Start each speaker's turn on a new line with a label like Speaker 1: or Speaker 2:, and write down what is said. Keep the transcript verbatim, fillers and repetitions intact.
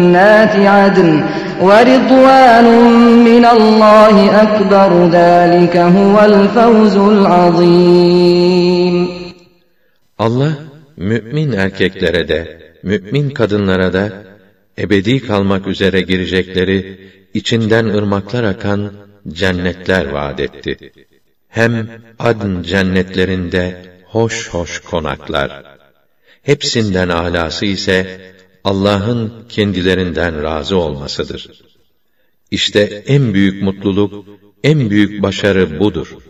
Speaker 1: جَنَّاتِ عَدْنٍ وَرِضْوَانٌ مِّنَ اللّٰهِ أَكْبَرُ ذَٰلِكَ هُوَ الْفَوْزُ الْعَظِيمُ.
Speaker 2: Allah, mümin erkeklere de, mümin kadınlara da, ebedi kalmak üzere girecekleri, içinden ırmaklar akan cennetler vaat etti. Hem adn cennetlerinde hoş hoş konaklar. Hepsinden âlâsı ise Allah'ın kendilerinden razı olmasıdır. İşte en büyük mutluluk, en büyük başarı budur.